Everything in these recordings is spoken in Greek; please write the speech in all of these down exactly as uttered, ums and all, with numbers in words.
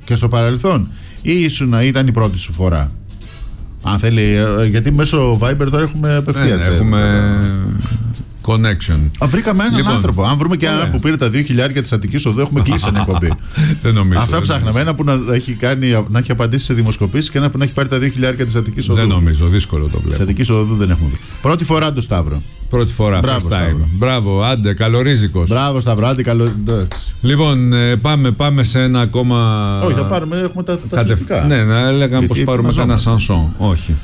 και στο παρελθόν, ή ήσουν, ήταν η πρώτη σου φορά? Αν θέλει, γιατί μέσω Viber τώρα έχουμε απευθείας. Ναι, έχουμε connection. Α, βρήκαμε έναν λοιπόν, άνθρωπο. Αν βρούμε και έναν που πήρε τα δύο χιλιάρικα της Αττικής Οδού, έχουμε κλείσει ένα εκπομπή. Δεν νομίζω. Αυτά ψάχναμε. Ένα που να έχει, κάνει, να έχει απαντήσει σε δημοσκοπήσεις και ένα που να έχει πάρει τα δύο χιλιάρικα της Αττικής Οδού. Δεν νομίζω, δύσκολο το βλέπω. Της Αττικής Οδού δεν έχουμε βρει. Πρώτη φορά το Σταύρο. Πρώτη φορά. Μπράβο, Μπράβο, άντε, καλορίζικος. Μπράβο, Σταύρο, άντε, καλο... Λοιπόν, πάμε, πάμε σε ένα ακόμα. Όχι, θα πάρουμε, έχουμε τα, τα αθλητικά. Ναι, να έλεγαμε πως πάρουμε κανένα σανσόν. Όχι.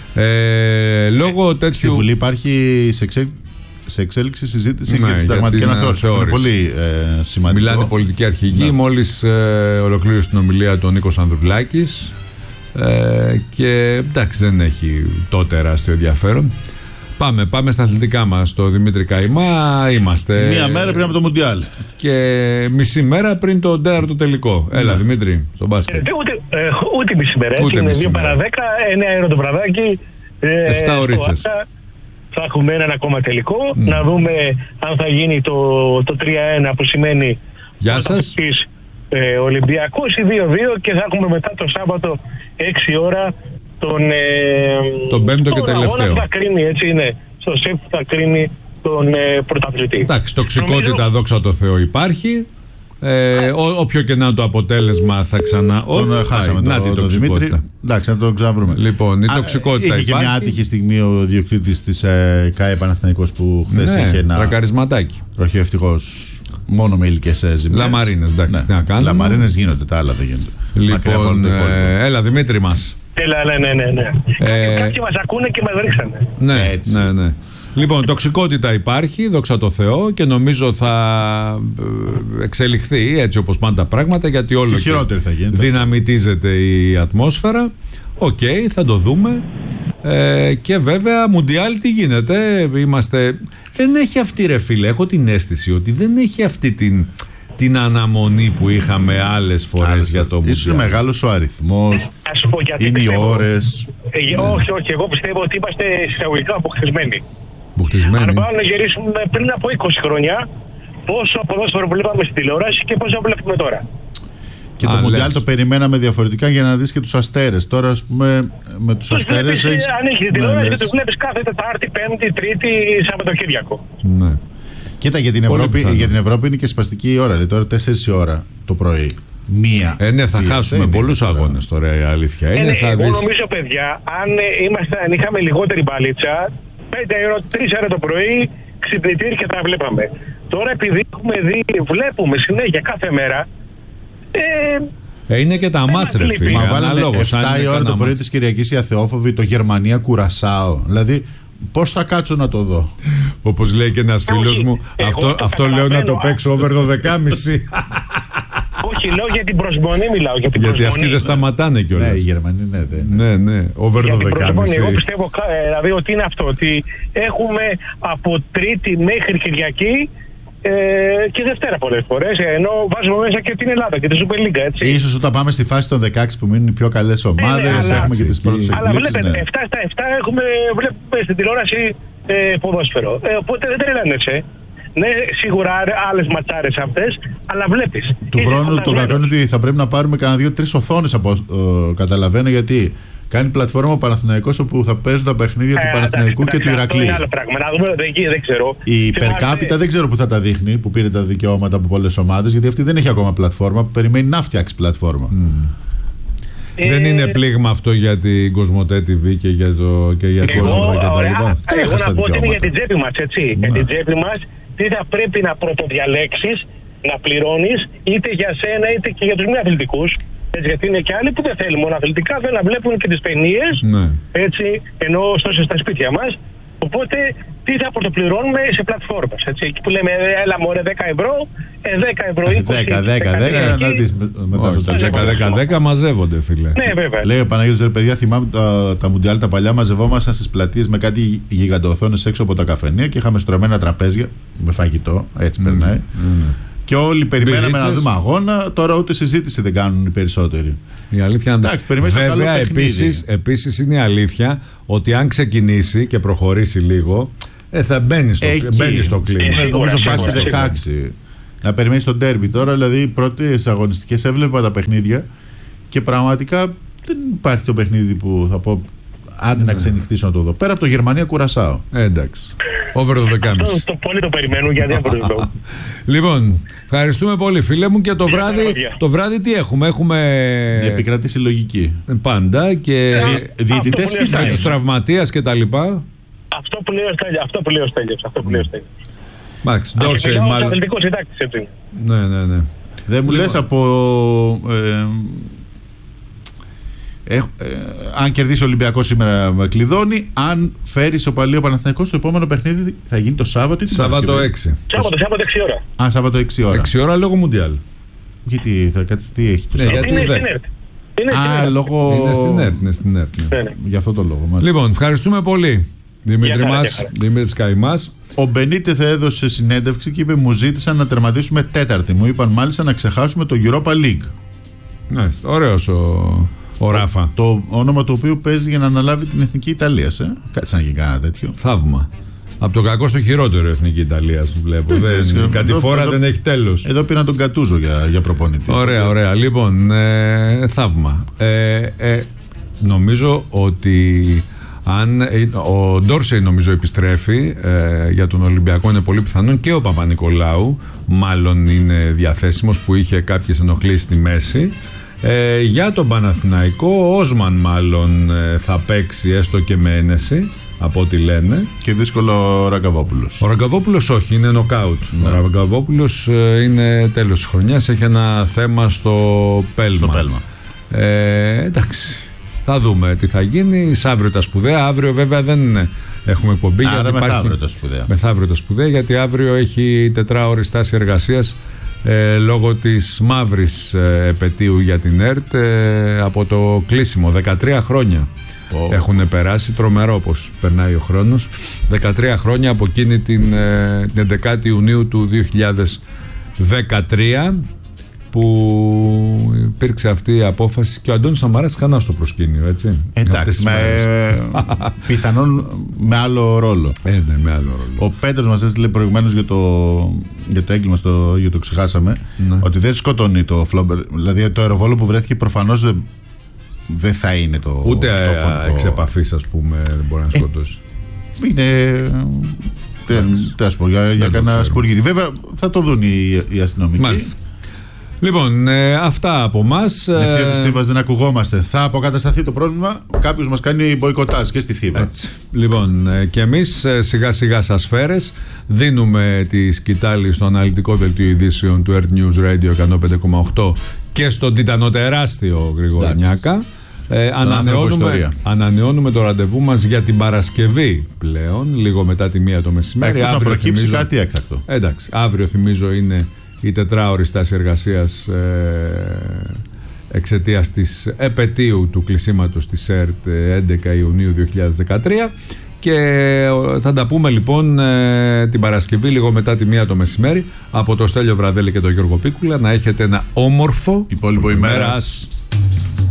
Ε, λόγω τέτοιου. Στη Βουλή υπάρχει σε, εξέ... σε εξέλιξη συζήτηση ναι, για τη συνταγματική αναθεώρηση. Είναι πολύ ε, σημαντικό. Μιλάνε πολιτικοί αρχηγοί. Ναι. Μόλις ε, ολοκλήρωσε την ομιλία του Νίκος Ανδρουλάκης. Ε, και εντάξει, δεν έχει τότε τεράστιο ενδιαφέρον. Πάμε, πάμε στα αθλητικά μας. Το Δημήτρη Καϊμά είμαστε. Μία μέρα πριν από το Μουντιάλ. Και μισή μέρα πριν το τέταρτο τελικό. Έλα, ναι. Δημήτρη, στο μπάσκετ. Ε, ούτε, ε, ούτε μισή μέρα. Ούτε είναι δύο παρά δέκα, εννέα ώρα το βραδάκι. Ε, Εφτά ωρίτσες. Θα έχουμε έναν ακόμα τελικό. Mm. Να δούμε αν θα γίνει το, το τρία ένα που σημαίνει. Γεια σας. Ε, Ολυμπιακός ή δύο δύο και θα έχουμε μετά το Σάββατο έξι ώρα τον, ε, τον πέμπτο και τελευταίο. Θα κρίνει, έτσι είναι, στο ΣΕΠ που θα κρίνει τον ε, πρωταθλητή. Εντάξει, τοξικότητα, νομίζω... δόξα τω Θεώ, υπάρχει. Ε, ό, όποιο και να το αποτέλεσμα θα ξανά. Τον χάσαμε να τον το Δημήτρη. Εντάξει, να τον ξαναβρούμε. Λοιπόν, η Α, τοξικότητα είχε υπάρχει. Και μια άτυχη στιγμή ο διοκτήτης της ε, ΚΑΕ Παναθηναϊκός που χθες ναι, είχε ένα τρακαρισματάκι. Τροχαίο ευτυχώς. Μόνο με υλικές ζημιές. Λαμαρίνες, εντάξει, ναι. Τι να κάνουμε. Λαμαρίνες γίνονται, τα άλλα δεν γίνονται. Λοιπόν, ε, έλα Δημήτρη μας. Έλα, ναι, ναι, ναι. Ε, Κάποιοι μας ακούνε και μας ρίξανε. Ναι, έτσι. ναι, ναι. Λοιπόν, τοξικότητα υπάρχει, δόξα τω Θεώ, και νομίζω θα εξελιχθεί έτσι όπως πάνε τα πράγματα, γιατί όλο και, και θα γίνεται. Δυναμητίζεται η ατμόσφαιρα. Οκ, okay, θα το δούμε. Ε, και βέβαια, Μουντιάλ τι γίνεται. Είμαστε... Δεν έχει αυτή, ρε φίλε, έχω την αίσθηση ότι δεν έχει αυτή την, την αναμονή που είχαμε άλλες φορές Άλλες, για το Μουντιάλ. Ίσως είναι μεγάλος ο αριθμός, είναι οι ώρες. Ε, ναι. Όχι, όχι, εγώ πιστεύω ότι είμαστε εισαγωγικά αποκτισμένοι. Αποκτισμένοι. Αν πάμε να γυρίσουμε πριν από είκοσι χρόνια, πόσο ποδόσφαιρο βλέπαμε στην τηλεόραση και πόσο βλέπουμε τώρα. Και Α, το Μουντιάλ το περιμέναμε διαφορετικά για να δεις και τους αστέρες. Τώρα, ας πούμε, με τους αστέρες. Έχεις... Αν έχεις την τηλεόραση, το βλέπεις κάθε Τετάρτη, Πέμπτη, Τρίτη, Σαββατοκύριακο. Ναι. Κοίτα, για την, Ευρώπη, για την Ευρώπη είναι και σπαστική η ώρα. Δηλαδή τώρα τέσσερις η ώρα το πρωί. Μία. Ε, ναι, θα χάσουμε πολλούς αγώνες τώρα, η αλήθεια είναι. Ε, ναι, θα εγώ δεις... νομίζω, παιδιά, αν, είμαστε, αν είχαμε λιγότερη μπαλίτσα, πέντε ώρα, τρεις ώρα το πρωί, ξυπνητήρι και τα βλέπαμε. Τώρα, επειδή έχουμε δει, βλέπουμε συνέχεια κάθε μέρα. Ε, ε, είναι και τα μάτς, ρε φίλε. Μα βάλανε εφτά η ώρα το πρωί της Κυριακής η Αθεόφοβη, το Γερμανία Κουρασάο. Δηλαδή, πώς θα κάτσω να το δω. Όπως λέει και ένας φίλος μου, αυτό, αυτό λέω να το παίξω over το δεκάμιση. Όχι, λέω για την προσμονή μιλάω. Για την Γιατί προσμονή. Αυτοί δεν σταματάνε κιόλας. Ναι, οι Γερμανοί, ναι, δεν. Ναι, ναι, over το δεκάμιση. Εγώ πιστεύω δηλαδή ότι είναι αυτό, ότι έχουμε από Τρίτη μέχρι Κυριακή ε, και Δευτέρα πολλές φορές, ενώ βάζουμε μέσα και την Ελλάδα και τη Super League, έτσι. Ίσως όταν πάμε στη φάση των δεκαέξι που μείνουν οι πιο καλές ομάδες, ναι, ναι, έχουμε και τις πρώτες εκπλήξεις. Αλλά βλέπετε, ναι. επτά στα επτά έχουμε, βλέπουμε στην τηλεόραση ε, ποδόσφαιρο. Ε, οπότε δεν τρελαίνεσαι. Ναι, σίγουρα άλλες ματσάρες αυτές, αλλά βλέπεις. Του χρόνου το κακό είναι ότι θα πρέπει να πάρουμε κανένα δύο-τρεις οθόνες από ε, καταλαβαίνω, γιατί κάνει πλατφόρμα ο Παναθηναϊκός όπου θα παίζουν τα παιχνίδια ε, του Παναθηναϊκού και του Ηρακλή. Είναι άλλο πράγμα. Να δούμε, δεν, δεν ξέρω. Η Περκάπιτα δεν ξέρω που θα τα δείχνει, που πήρε τα δικαιώματα από πολλές ομάδες, γιατί αυτή δεν έχει ακόμα πλατφόρμα, που περιμένει να φτιάξει πλατφόρμα. Mm. Ε, δεν είναι πλήγμα αυτό για την Κοσμοτέ τι βι και για το κόσμο και τα λοιπά. Εγώ να πω ότι είναι για την τσέπη μας, έτσι. Για την τσέπη μας, τι θα πρέπει να πρωτοδιαλέξεις, να πληρώνεις, είτε για σένα είτε και για τους μη αθλητικούς. Έτσι, γιατί είναι και άλλοι που δεν θέλουν μόνο αθλητικά, θέλουν να βλέπουν και τις ταινίες, ναι. Έτσι, ενώ ωστόσο στα σπίτια μας. Οπότε, τι θα πρωτοπληρώνουμε σε πλατφόρμες. Έτσι, εκεί που λέμε, έλα μωρέ δέκα ευρώ, δέκα ευρώ, είκοσι. δέκα, δέκα, δέκα, να δεις μετά στο τέλος. δέκα, δέκα, δέκα μαζεύονται, φίλε. Ναι, βέβαια. Λέει ο Παναγιώτης, ρε παιδιά, θυμάμαι τα, τα Μουντιάλ τα παλιά, μαζευόμασταν στις πλατείες με κάτι γιγαντοοθόνες έξω από τα καφενεία και είχαμε στρωμένα τραπέζια με φαγητό, έτσι mm, περνάει. Mm. Και όλοι περιμέναμε να δούμε αγώνα, τώρα ούτε συζήτηση δεν κάνουν οι περισσότεροι. Η αλήθεια είναι. Εντάξει, βέβαια, επίσης, επίσης είναι η αλήθεια ότι αν ξεκινήσει και προχωρήσει λίγο, ε, θα μπαίνει στο, μπαίνει στο κλίμα. Νομίζω φάση δεκαέξι. Να περιμένει τον ντέρμπι τώρα, δηλαδή οι πρώτες αγωνιστικές έβλεπα τα παιχνίδια Και πραγματικά δεν υπάρχει το παιχνίδι που θα πω άντε να ξενυχτήσω να το δω. Πέρα από το Γερμανία-Κουρασάο. Ε, εντάξει. Over το δεκάμιση. Το πολύ το περιμένουν για διάφορους λόγους. Λοιπόν, ευχαριστούμε πολύ φίλε μου και το βράδυ, το βράδυ τι έχουμε. Έχουμε επικρατήσει λογική. Πάντα και διαιτητές και τους τραυματίες και τα λοιπά. Αυτό που λέει ο Στέλιος. Αυτό που λέει ο Στέλιος. Αυτό που λέει ο Στέλιος. Μάξ, Ντόρσεϊ μάλλον. Αθλητικός συντάκτης, έτσι. Ναι, ναι, ναι. Δεν μου λες από... Ε, ε, ε, αν κερδίσει ο Ολυμπιακός σήμερα κλειδώνει. Αν φέρει ισοπαλία ο Παναθηναϊκός, το επόμενο παιχνίδι θα γίνει το Σάββατο ή την Σάββατο έξι. Σάββατο, Σάββατο έξι ώρα. Α, Σάββατο έξι ώρα. έξι ώρα λόγω Μουντιάλ. Γιατί θα κάτσει, τι έχει το ναι, Σάββατο. γιατί είναι στην ΕΡΤ. Είναι στην Α, ΕΡΤ. λόγω... Είναι στην ΕΡΤ, είναι στην ΕΡΤ. Ναι. Ναι, ναι. Γι' αυτό το λόγο. Μάλιστα. Λοιπόν, ευχαριστούμε πολύ. Δημήτρη χαρά, μας, Δημήτρης Καημάς. Ο Μπενίτεθ έδωσε συνέντευξη και είπε: μου ζήτησαν να τερματίσουμε τέταρτη. Μου είπαν μάλιστα να ξεχάσουμε το Europa League. Ναι, ωραίος ο, ο Ράφα. Το όνομα του οποίου παίζει για να αναλάβει την εθνική Ιταλία. Ε? Κάτσε να γίνει κανένα τέτοιο. Θαύμα. Από το κακό στο χειρότερο η εθνική Ιταλία, βλέπω. Δεν, κατηφόρα εδώ, δεν έχει τέλος. Εδώ πήραν τον Κατούζο για, για προπονητή. Ωραία, ωραία. Λοιπόν, ε, θαύμα. Ε, ε, νομίζω ότι αν ο Ντόρσεϊ νομίζω επιστρέφει ε, για τον Ολυμπιακό, είναι πολύ πιθανόν και ο Παπα-Νικολάου μάλλον είναι διαθέσιμος, που είχε κάποιες ενοχλήσεις στη μέση. Ε, για τον Παναθηναϊκό ο Όσμαν μάλλον ε, θα παίξει έστω και με ένεση από ό,τι λένε. Και δύσκολο ο Ραγκαβόπουλος. Ο Ραγκαβόπουλος όχι, είναι νοκάουτ. Ναι. Ο Ραγκαβόπουλος ε, είναι τέλος της χρονιάς, έχει ένα θέμα στο πέλμα. Στο πέλμα. Ε, εντάξει. Θα δούμε τι θα γίνει. Αύριο τα σπουδαία. Αύριο βέβαια δεν έχουμε εκπομπή. Άρα γιατί μεθαύριο υπάρχει... τα σπουδαία. Μεθαύριο τα σπουδαία, γιατί αύριο έχει τετράωρη στάση εργασίας ε, λόγω της μαύρης ε, επετείου για την ΕΡΤ ε, από το κλείσιμο. δεκατρία χρόνια oh. έχουν περάσει. Τρομερό πως περνάει ο χρόνος. δεκατρία χρόνια από εκείνη την, ε, την έντεκα Ιουνίου του δύο χιλιάδες δεκατρία, που υπήρξε αυτή η απόφαση και ο Αντώνης Σαμαράς κανένα στο προσκήνιο, έτσι. Εντάξει, με, πιθανόν με άλλο ρόλο. Ε, ναι, με άλλο ρόλο. Ο Πέτρος μας έστειλε προηγουμένως για το, για το έγκλημα, στο, για το ξεχάσαμε, ναι. ότι δεν σκοτώνει το Φλόμπερ. Δηλαδή το αεροβόλο που βρέθηκε προφανώς δεν, δεν θα είναι το. Ούτε το εξ επαφής, ας πούμε, δεν μπορεί να σκοτώσει. Ε, είναι. Τι να σου πω, για, για κανένα σπουργίρι. Βέβαια θα το δουν οι, οι αστυνομικοί. Μάλιστα. Λοιπόν, ε, αυτά από εμάς. Ευθεία της Θήβας δεν ακουγόμαστε. Θα αποκατασταθεί το πρόβλημα. Κάποιος μας κάνει μποϊκοτάζ και στη Θήβα. Έτσι. Λοιπόν, ε, και εμείς ε, σιγά σιγά σας φέρες δίνουμε τη σκητάλη στο αναλυτικό δελτίο ειδήσεων του Earth News Radio εκατόν πέντε κόμμα οκτώ και στον τιτανοτεράστιο Γρηγόρη Νιάκα. Ε, ανανεώνουμε, ανανεώνουμε το ραντεβού μας για την Παρασκευή πλέον, λίγο μετά τη μία το μεσημέρι. Εκτός να προκύψει κάτι έκτακτο. Εντάξει, αύριο θυμίζω είναι η τετράωρη στάση εργασίας ε, εξαιτίας της επετείου του κλεισίματος της ΕΡΤ έντεκα Ιουνίου δύο χιλιάδες δεκατρία, και θα τα πούμε λοιπόν ε, την Παρασκευή λίγο μετά τη μία το μεσημέρι από το Στέλιο Βραδέλη και τον Γιώργο Πίκουλα. Να έχετε ένα όμορφο υπόλοιπο ημέρας.